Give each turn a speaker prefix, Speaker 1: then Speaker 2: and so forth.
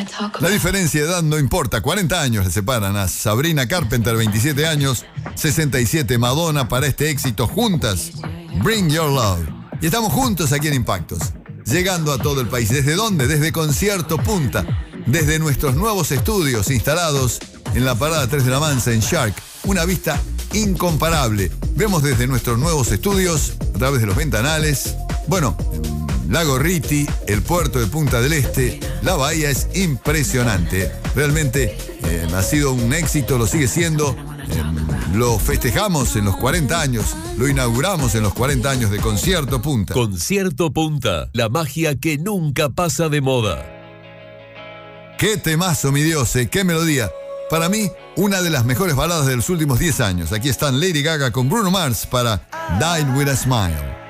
Speaker 1: La diferencia de edad no importa, 40 años le separan a Sabrina Carpenter, 27 años, 67 Madonna para este éxito juntas, Bring Your Love. Y estamos juntos aquí en Impactos, llegando a todo el país. ¿Desde dónde? Desde Concierto Punta, desde nuestros nuevos estudios instalados en la Parada 3 de la Mansa en Shark. Una vista incomparable. Vemos desde nuestros nuevos estudios, a través de los ventanales, bueno, Lago Riti, el puerto de Punta del Este, la bahía es impresionante. Realmente ha sido un éxito, lo sigue siendo. Lo festejamos en los 40 años, lo inauguramos en los 40 años de Concierto Punta.
Speaker 2: Concierto Punta, la magia que nunca pasa de moda.
Speaker 1: ¡Qué temazo, mi Dios! ¡Qué melodía! Para mí, una de las mejores baladas de los últimos 10 años. Aquí están Lady Gaga con Bruno Mars para Die With A Smile.